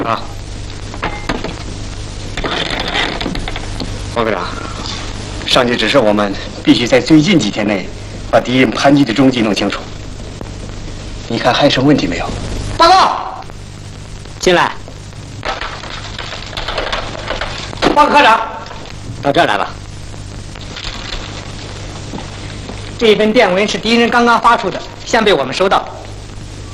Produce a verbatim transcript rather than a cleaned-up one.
啊，报科长，上级指示我们必须在最近几天内把敌人盘踞的踪迹弄清楚。你看还有什么问题没有？ 报告，进来。报告科长，到这儿来吧。这份电文是敌人刚刚发出的，现被我们收到。